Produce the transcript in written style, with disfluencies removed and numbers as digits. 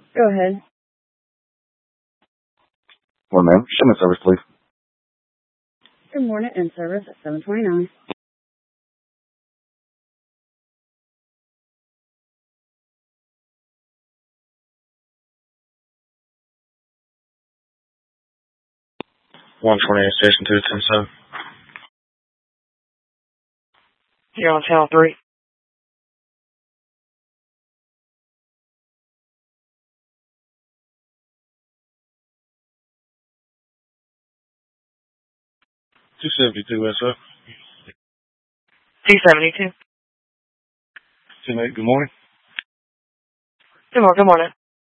Go ahead. Well, ma'am, shipment service, please. Good morning, in service at 729. Station 227. You're on channel 3. SF. 272. Good morning. Good morning.